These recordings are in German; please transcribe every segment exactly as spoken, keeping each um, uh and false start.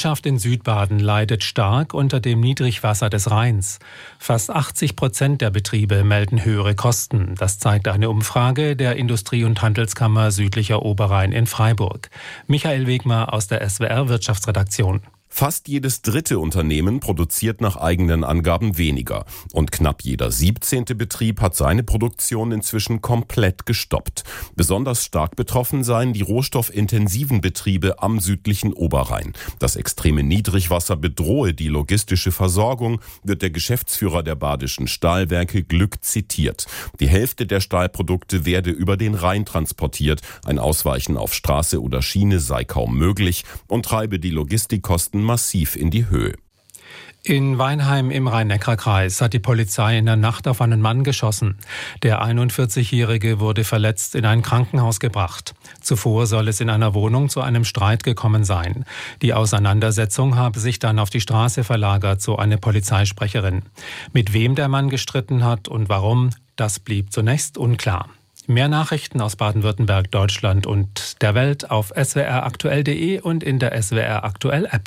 Wirtschaft in Südbaden leidet stark unter dem Niedrigwasser des Rheins. Fast achtzig Prozent der Betriebe melden höhere Kosten. Das zeigt eine Umfrage der Industrie- und Handelskammer Südlicher Oberrhein in Freiburg. Michael Wegmer aus der S W R Wirtschaftsredaktion. Fast jedes dritte Unternehmen produziert nach eigenen Angaben weniger. Und knapp jeder siebzehnte Betrieb hat seine Produktion inzwischen komplett gestoppt. Besonders stark betroffen seien die rohstoffintensiven Betriebe am südlichen Oberrhein. Das extreme Niedrigwasser bedrohe die logistische Versorgung, wird der Geschäftsführer der Badischen Stahlwerke Glück zitiert. Die Hälfte der Stahlprodukte werde über den Rhein transportiert. Ein Ausweichen auf Straße oder Schiene sei kaum möglich und treibe die Logistikkosten massiv in die Höhe. In Weinheim im Rhein-Neckar-Kreis hat die Polizei in der Nacht auf einen Mann geschossen. Der einundvierzigjährige wurde verletzt in ein Krankenhaus gebracht. Zuvor soll es in einer Wohnung zu einem Streit gekommen sein. Die Auseinandersetzung habe sich dann auf die Straße verlagert, so eine Polizeisprecherin. Mit wem der Mann gestritten hat und warum, das blieb zunächst unklar. Mehr Nachrichten aus Baden-Württemberg, Deutschland und der Welt auf s w r aktuell punkt de und in der S W R Aktuell App.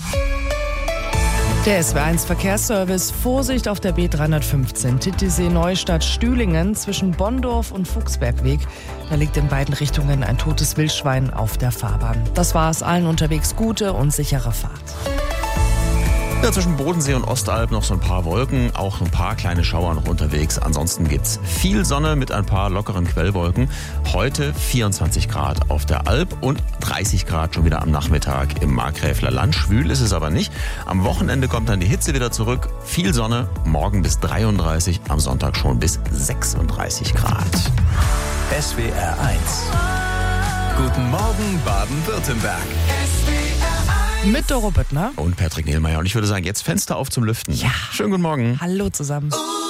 Der S W R eins Verkehrsservice. Vorsicht auf der B dreihundertfünfzehn Titisee Neustadt-Stühlingen zwischen Bonndorf und Fuchsbergweg. Da liegt in beiden Richtungen ein totes Wildschwein auf der Fahrbahn. Das war es, allen unterwegs gute und sichere Fahrt. Ja, zwischen Bodensee und Ostalb noch so ein paar Wolken, auch ein paar kleine Schauer noch unterwegs. Ansonsten gibt's viel Sonne mit ein paar lockeren Quellwolken. Heute vierundzwanzig Grad auf der Alp und dreißig Grad schon wieder am Nachmittag im Markgräfler Land. Schwül ist es aber nicht. Am Wochenende kommt dann die Hitze wieder zurück. Viel Sonne, morgen bis dreiunddreißig, am Sonntag schon bis sechsunddreißig Grad. S W R eins. Guten Morgen, Baden-Württemberg. Mit Doro Büttner Und Patrick Nehlmeier. Und ich würde sagen, jetzt Fenster auf zum Lüften. Ja. Schönen guten Morgen. Hallo zusammen.